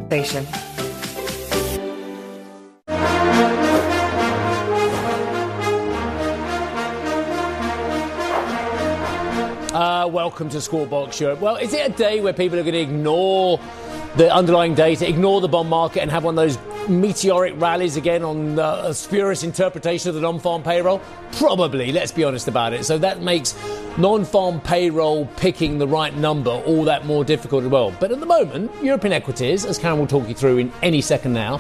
Station. Welcome to Squawk Box Europe. Well, is it a day where people are going to ignore the underlying data, ignore the bond market and have one of those meteoric rallies again on a spurious interpretation of the non-farm payroll? Probably, let's be honest about it. So that makes non-farm payroll picking the right number all that more difficult as well. But at the moment, European equities, as Karen will talk you through in any second now,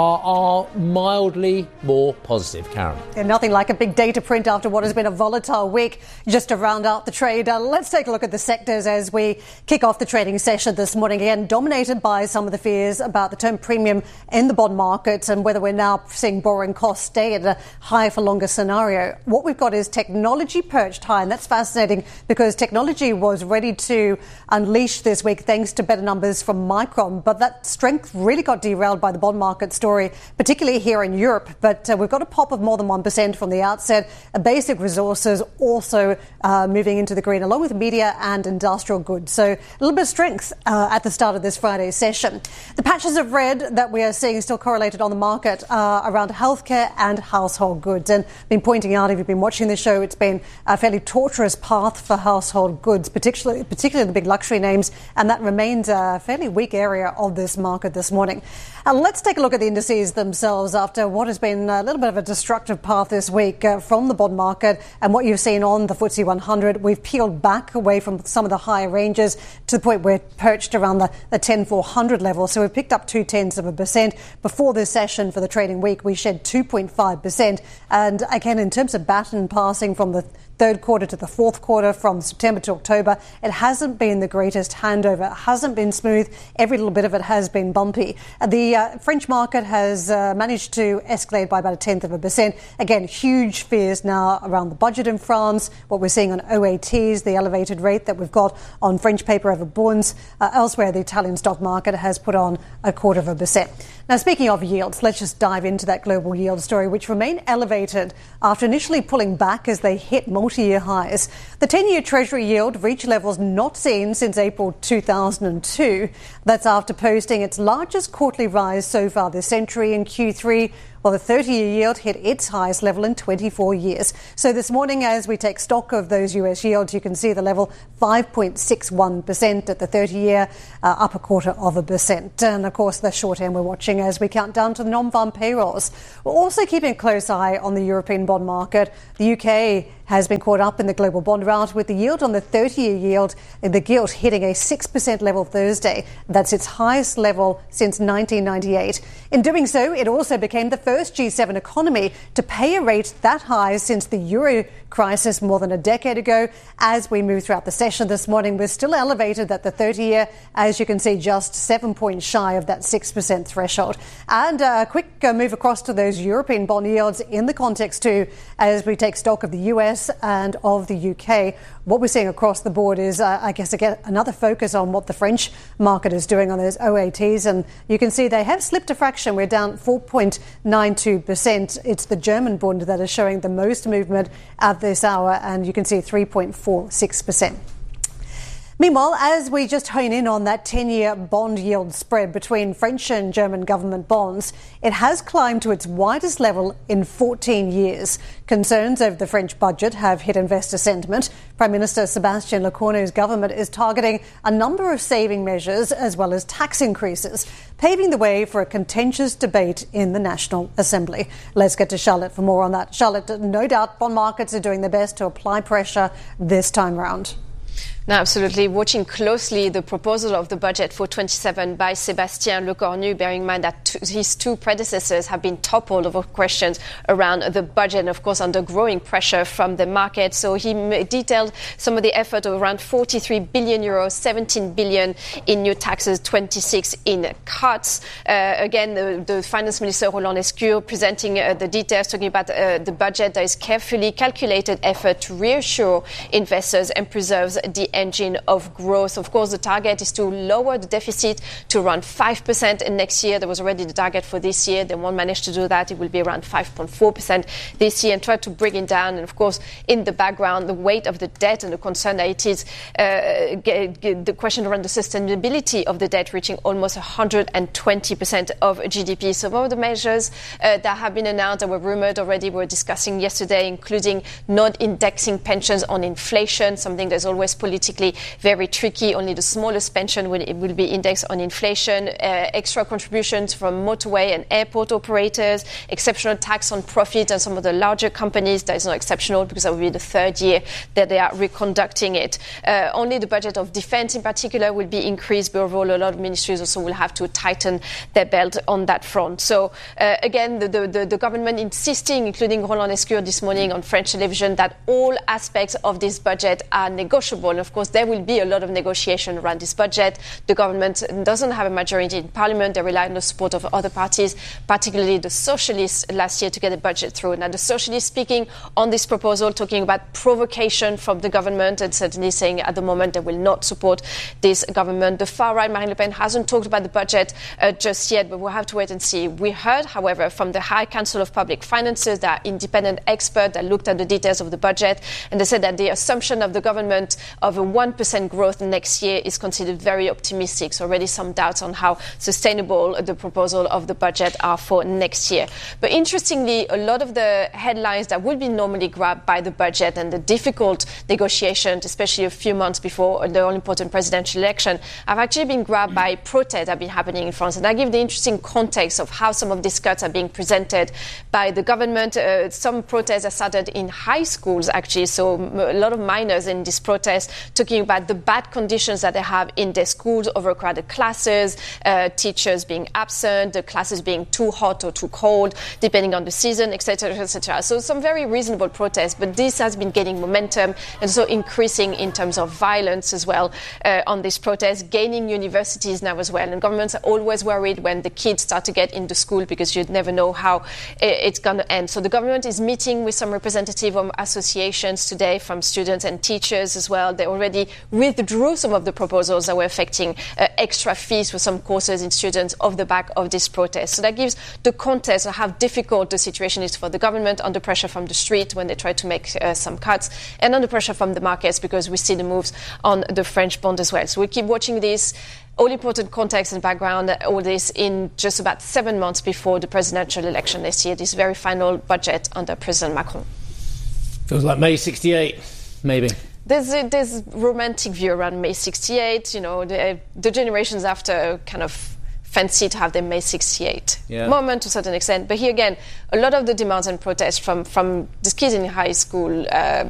are mildly more positive. Karen. Yeah, nothing like a big data print after what has been a volatile week. Just to round out the trade, let's take a look at the sectors as we kick off the trading session this morning. Again, dominated by some of the fears about the term premium in the bond market and whether we're now seeing borrowing costs stay at a high for longer scenario. What we've got is technology perched high, and that's fascinating because technology was ready to unleash this week thanks to better numbers from Micron. But that strength really got derailed by the bond market story, particularly here in Europe. But we've got a pop of more than 1% from the outset. Basic resources also moving into the green, along with media and industrial goods. So a little bit of strength at the start of this Friday session. The patches of red that we are seeing still correlated on the market around healthcare and household goods. And I've been pointing out, if you've been watching the show, it's been a fairly torturous path for household goods, particularly the big luxury names, and that remains a fairly weak area of this market this morning. Let's take a look at the indices themselves after what has been a little bit of a destructive path this week from the bond market and what you've seen on the FTSE 100. We've peeled back away from some of the higher ranges to the point where we're perched around the 10,400 level. So we've picked up 0.2%. Before this session for the trading week, we shed 2.5%. And again, in terms of baton passing from the third quarter to the fourth quarter, from September to October, it hasn't been the greatest handover. It hasn't been smooth. Every little bit of it has been bumpy. The French market has managed to escalate by about 0.1%. Again, huge fears now around the budget in France, what we're seeing on OATs, the elevated rate that we've got on French paper over bonds. Elsewhere, the Italian stock market has put on 0.25%. Now, speaking of yields, let's just dive into that global yield story, which remain elevated after initially pulling back as they hit multi-year highs. The 10-year Treasury yield reached levels not seen since April 2002. That's after posting its largest quarterly rise so far this century in Q3, while the 30-year yield hit its highest level in 24 years. So this morning, as we take stock of those US yields, you can see the level 5.61% at the 30-year, up 0.25%. And of course, the short end we're watching as we count down to the non-farm payrolls. We're also keeping a close eye on the European bond market. The UK has been caught up in the global bond rout with the yield on the 30-year yield, the gilt, hitting a 6% level Thursday. That's its highest level since 1998. In doing so, it also became the first G7 economy to pay a rate that high since the euro crisis more than a decade ago. As we move throughout the session this morning, we're still elevated at the 30-year, as you can see, just 7 points shy of that 6% threshold. And a quick move across to those European bond yields in the context too, as we take stock of the US and of the UK. What we're seeing across the board is, I guess, again, another focus on what the French market is doing on those OATs. And you can see they have slipped a fraction. We're down 4.92%. It's the German bond that is showing the most movement at this hour, and you can see 3.46%. Meanwhile, as we just hone in on that 10-year bond yield spread between French and German government bonds, it has climbed to its widest level in 14 years. Concerns over the French budget have hit investor sentiment. Prime Minister Sébastien Lecornu's government is targeting a number of saving measures as well as tax increases, paving the way for a contentious debate in the National Assembly. Let's get to Charlotte for more on that. Charlotte, no doubt bond markets are doing their best to apply pressure this time round. No, absolutely. Watching closely the proposal of the budget for 27 by Sébastien Lecornu, bearing in mind that his two predecessors have been toppled over questions around the budget and, of course, under growing pressure from the market. So he detailed some of the effort of around 43 billion euros, 17 billion in new taxes, 26 in cuts. Again, the Finance Minister, Roland Lescure, presenting the details, talking about the budget that is carefully calculated effort to reassure investors and preserves the engine of growth. Of course, the target is to lower the deficit to around 5% in next year. There was already the target for this year. They won't manage to do that. It will be around 5.4% this year, and try to bring it down. And of course, in the background, the weight of the debt and the concern that it is the question around the sustainability of the debt reaching almost 120% of GDP. Some of the measures that have been announced that were rumored already, we were discussing yesterday, including not indexing pensions on inflation, something that's always politically very tricky. Only the smallest pension will be indexed on inflation. Extra contributions from motorway and airport operators, exceptional tax on profit, and some of the larger companies. That is not exceptional because that will be the third year that they are reconducting it. Only the budget of defense in particular will be increased, but overall a lot of ministries also will have to tighten their belt on that front. So again, the government insisting, including Roland Lescure this morning on French television, that all aspects of this budget are negotiable. And of course, there will be a lot of negotiation around this budget. The government doesn't have a majority in parliament. They rely on the support of other parties, particularly the socialists last year, to get the budget through. Now, the socialists speaking on this proposal, talking about provocation from the government, and certainly saying at the moment they will not support this government. The far right, Marine Le Pen, hasn't talked about the budget just yet, but we'll have to wait and see. We heard, however, from the High Council of Public Finances, that independent expert that looked at the details of the budget, and they said that the assumption of the government of a 1% growth next year is considered very optimistic. So already some doubts on how sustainable the proposal of the budget are for next year. But interestingly, a lot of the headlines that would be normally grabbed by the budget and the difficult negotiations, especially a few months before the all-important presidential election, have actually been grabbed by protests that have been happening in France. And I give the interesting context of how some of these cuts are being presented by the government. Some protests are started in high schools, actually. So a lot of minors in this protest talking about the bad conditions that they have in their schools, overcrowded classes, teachers being absent, the classes being too hot or too cold, depending on the season, etc., etc. So some very reasonable protests, but this has been gaining momentum and so increasing in terms of violence as well on this protest, gaining universities now as well. And governments are always worried when the kids start to get into school because you'd never know how it's going to end. So the government is meeting with some representative of associations today from students and teachers as well. They already withdrew some of the proposals that were affecting extra fees for some courses in students off the back of this protest. So that gives the context of how difficult the situation is for the government, under pressure from the street when they try to make some cuts, and under pressure from the markets because we see the moves on the French bond as well. So we'll keep watching this. All important context and background, all this in just about 7 months before the presidential election this year, this very final budget under President Macron. Feels like May 68, maybe. There's romantic view around May 68. You know, the generations after kind of fancy to have the May 68 moment to a certain extent. But here again, a lot of the demands and protests from the kids in high school,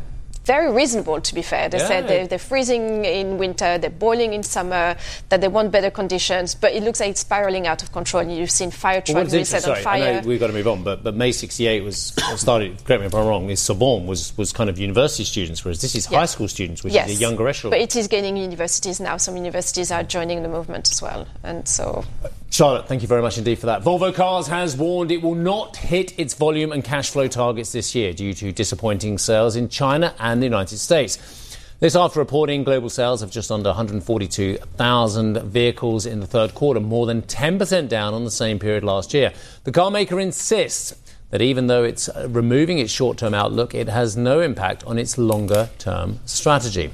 very reasonable, to be fair. They said they're freezing in winter, they're boiling in summer, that they want better conditions, but it looks like it's spiralling out of control. And you've seen fire trucks being set on fire. I know we've got to move on, but May 68 was started, correct me if I'm wrong, is Sorbonne was kind of university students, whereas this is high school students, which is a younger echelon. But it is gaining universities now. Some universities are joining the movement as well. And so... Charlotte, thank you very much indeed for that. Volvo Cars has warned it will not hit its volume and cash flow targets this year due to disappointing sales in China and the United States. This after reporting global sales of just under 142,000 vehicles in the third quarter, more than 10% down on the same period last year. The car maker insists that even though it's removing its short-term outlook, it has no impact on its longer-term strategy.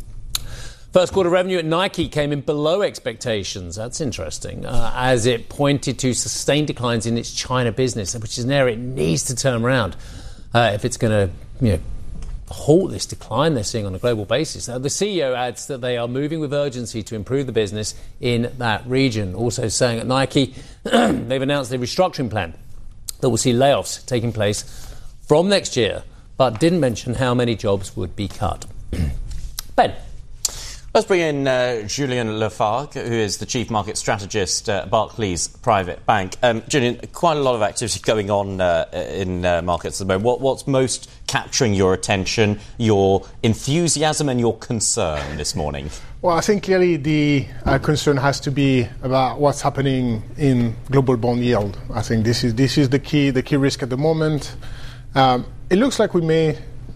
First quarter revenue at Nike came in below expectations. That's interesting, as it pointed to sustained declines in its China business, which is an area it needs to turn around if it's going to halt this decline they're seeing on a global basis. Now, the CEO adds that they are moving with urgency to improve the business in that region. Also saying at Nike, they've announced a restructuring plan that will see layoffs taking place from next year, but didn't mention how many jobs would be cut. Ben. Let's bring in Julien Lafargue, who is the Chief Market Strategist at Barclays Private Bank. Julien, quite a lot of activity going on in markets at the moment. What's most capturing your attention, your enthusiasm and your concern this morning? Well, I think clearly the concern has to be about what's happening in global bond yield. I think this is the key risk at the moment. It looks like we may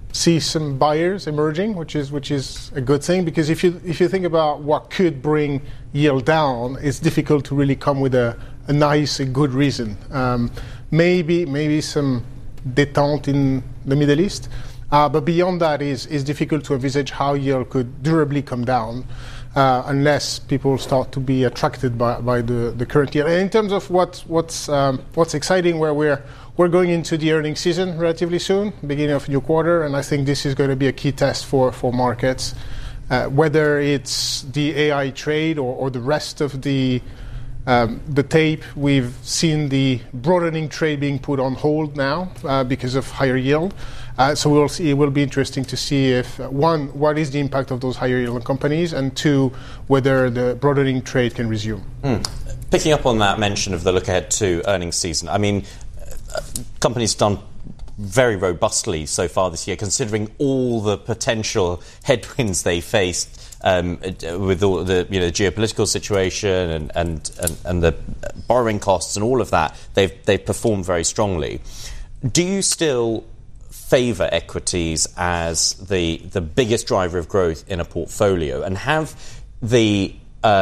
see some buyers emerging, which is a good thing, because if you think about what could bring yield down, it's difficult to really come with a nice, a good reason. Maybe some détente in the Middle East, but beyond that is difficult to envisage how yield could durably come down unless people start to be attracted by the current yield. And in terms of what's exciting, where we're going into the earnings season relatively soon, beginning of new quarter, and I think this is going to be a key test for markets, whether it's the AI trade or the rest of the tape. We've seen the broadening trade being put on hold now because of higher yield. So we'll see. It will be interesting to see if, one, what is the impact of those higher yield companies, and two, whether the broadening trade can resume. Picking up on that mention of the look ahead to earnings season, I mean, companies done very robustly so far this year, considering all the potential headwinds they faced with all the geopolitical situation and the borrowing costs and all of that. They've performed very strongly. Do you still favour equities as the biggest driver of growth in a portfolio, and has the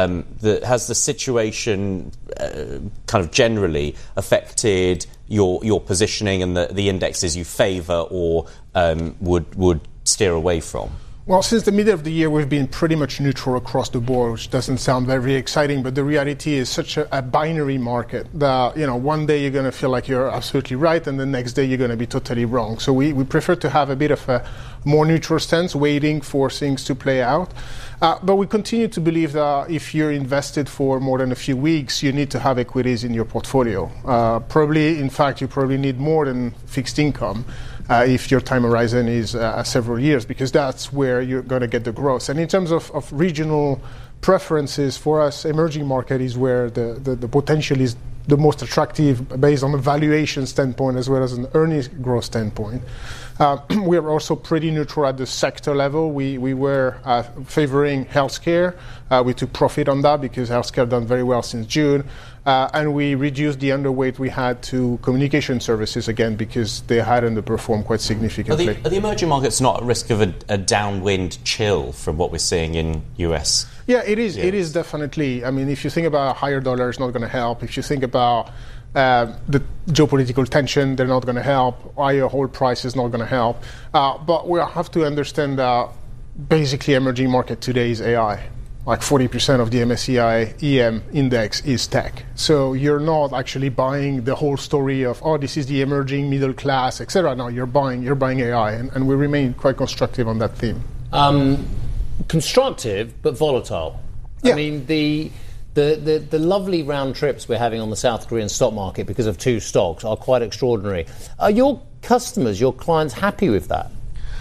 situation kind of generally affected your positioning and the indexes you favour or would steer away from? Well, since the middle of the year, we've been pretty much neutral across the board, which doesn't sound very exciting, but the reality is such a binary market that, one day you're going to feel like you're absolutely right, and the next day you're going to be totally wrong. So we prefer to have a bit of a more neutral stance, waiting for things to play out. But we continue to believe that if you're invested for more than a few weeks, you need to have equities in your portfolio. In fact, you probably need more than fixed income. If your time horizon is several years, because that's where you're going to get the growth. And in terms of regional preferences, for us, emerging market is where the potential is the most attractive based on a valuation standpoint as well as an earnings growth standpoint. We are also pretty neutral at the sector level. We were favoring healthcare. We took profit on that because healthcare done very well since June. And we reduced the underweight we had to communication services again because they had underperformed quite significantly. Are the emerging markets not at risk of a downwind chill from what we're seeing in US? Yeah, it is. It is definitely. I mean, if you think about a higher dollar, it's not going to help. If you think about the geopolitical tension, they're not going to help. Higher oil price is not going to help. But we have to understand that basically emerging market today is AI. Like 40% of the MSCI EM index is tech. So you're not actually buying the whole story of, this is the emerging middle class, etc. No, you're buying AI, and we remain quite constructive on that theme. Constructive, but volatile. Yeah. I mean, the lovely round trips we're having on the South Korean stock market because of two stocks are quite extraordinary. Are your customers, your clients, happy with that?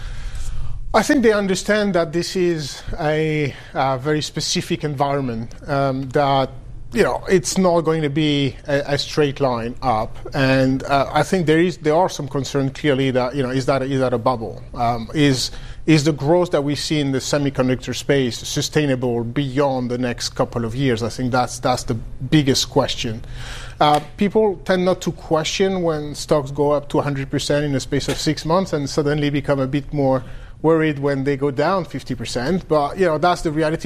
I think they understand that this is a very specific environment, that it's not going to be a straight line up, and I think there are some concern clearly that is that a bubble? Is the growth that we see in the semiconductor space sustainable beyond the next couple of years? I think that's the biggest question. People tend not to question when stocks go up to 100% in the space of 6 months and suddenly become a bit more worried when they go down 50%. But that's the reality.